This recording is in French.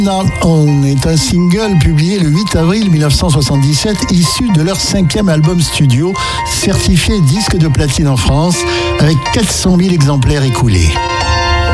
Now On est un single publié le 8 avril 1977, issu de leur 5e album studio, certifié disque de platine en France, avec 400 000 exemplaires écoulés.